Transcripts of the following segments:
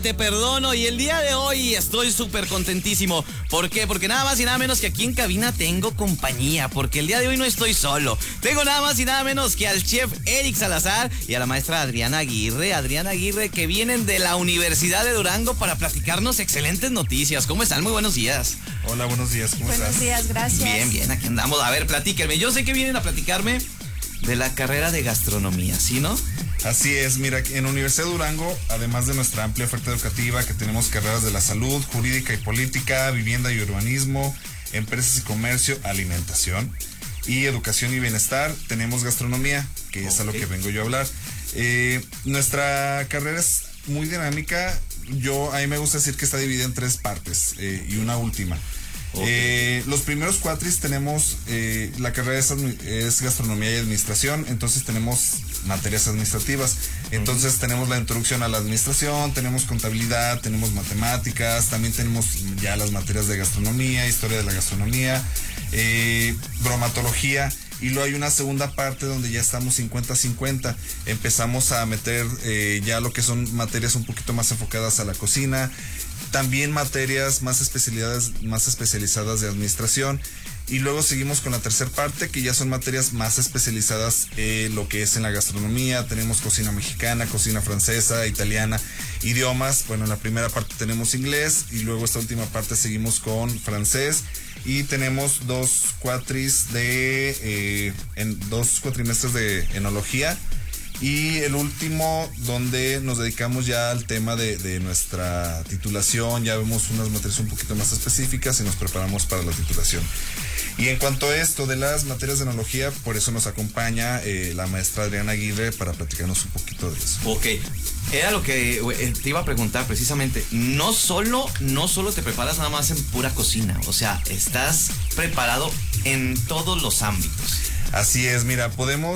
Te perdono y el día de hoy estoy súper contentísimo. ¿Por qué? Porque nada más y nada menos que aquí en cabina tengo compañía. Porque el día de hoy no estoy solo. Tengo nada más y nada menos que al chef Eric Salazar y a la maestra Adriana Aguirre. Adriana Aguirre, que vienen de la Universidad de Durango para platicarnos excelentes noticias. ¿Cómo están? Muy buenos días. Hola, buenos días. ¿Cómo estás? Buenos días, gracias. Bien, bien, aquí andamos. A ver, platíquenme. Yo sé que vienen a platicarme de la carrera de gastronomía, ¿sí, no? Así es, mira, en Universidad de Durango, además de nuestra amplia oferta educativa, que tenemos carreras de la salud, jurídica y política, vivienda y urbanismo, empresas y comercio, alimentación y educación y bienestar, tenemos gastronomía, que es a lo que vengo yo a hablar. Nuestra carrera es muy dinámica. A mí me gusta decir que está dividida en 3 partes y una última. Los primeros cuatris tenemos, la carrera es gastronomía y administración, entonces tenemos materias administrativas, entonces tenemos la introducción a la administración, tenemos contabilidad, tenemos matemáticas, también tenemos ya las materias de gastronomía, historia de la gastronomía, bromatología. Y luego hay una segunda parte donde ya estamos 50-50. Empezamos a meter ya lo que son materias un poquito más enfocadas a la cocina. También materias más especializadas de administración. Y luego seguimos con la tercera parte, que ya son materias más especializadas en lo que es en la gastronomía. Tenemos cocina mexicana, cocina francesa, italiana, idiomas. Bueno, en la primera parte tenemos inglés y luego esta última parte seguimos con francés. Y tenemos 2 cuatrimestres de enología. Y el último, donde nos dedicamos ya al tema de nuestra titulación, ya vemos unas materias un poquito más específicas y nos preparamos para la titulación. Y en cuanto a esto de las materias de enología, por eso nos acompaña la maestra Adriana Aguirre para platicarnos un poquito de eso. Ok, era lo que te iba a preguntar precisamente. No solo te preparas nada más en pura cocina, o sea, estás preparado en todos los ámbitos. Así es, mira,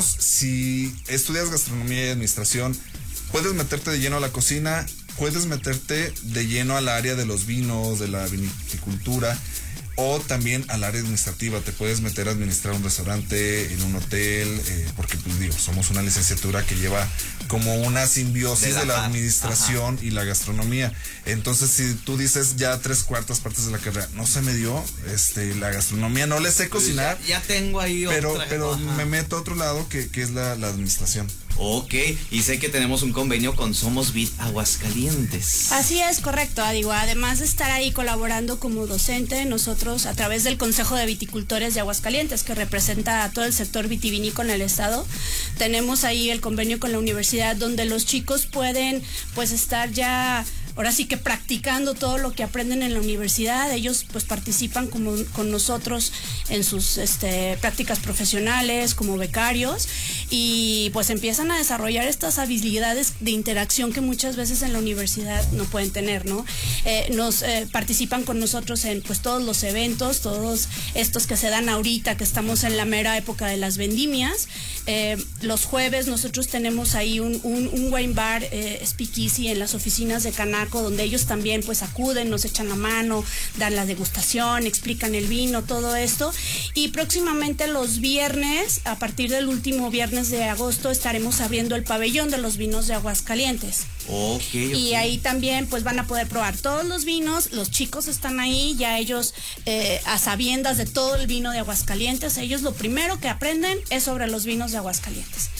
si estudias gastronomía y administración, puedes meterte de lleno a la cocina, puedes meterte de lleno al área de los vinos, de la viticultura, o también al área administrativa. Te puedes meter a administrar un restaurante, en un hotel, porque pues digo, somos una licenciatura que lleva como una simbiosis de la administración y la gastronomía. Entonces, si tú dices ya 3/4 partes de la carrera, no se me dio, la gastronomía, no le sé cocinar. Ya tengo ahí pero me meto a otro lado que es la administración. Ok, y sé que tenemos un convenio con Somos Vid Aguascalientes. Así es, correcto. Digo, además de estar ahí colaborando como docente, nosotros a través del Consejo de Viticultores de Aguascalientes, que representa a todo el sector vitivinícola en el estado, tenemos ahí el convenio con la universidad donde los chicos pueden pues estar ya ahora sí que practicando todo lo que aprenden en la universidad. Ellos pues participan con nosotros en sus prácticas profesionales como becarios y pues empiezan a desarrollar estas habilidades de interacción que muchas veces en la universidad no pueden tener, ¿no? Participan con nosotros en pues todos los eventos, todos estos que se dan ahorita, que estamos en la mera época de las vendimias. Los jueves nosotros tenemos ahí un wine bar, speakeasy en las oficinas de Canaco, donde ellos también pues acuden, nos echan la mano, dan la degustación, explican el vino, todo esto. Y próximamente los viernes, a partir del último viernes de agosto, estaremos abriendo el pabellón de los vinos de Aguascalientes. Okay. Y ahí también pues van a poder probar todos los vinos. Los chicos están ahí, ya ellos a sabiendas de todo el vino de Aguascalientes. Ellos lo primero que aprenden es sobre los vinos de Aguascalientes.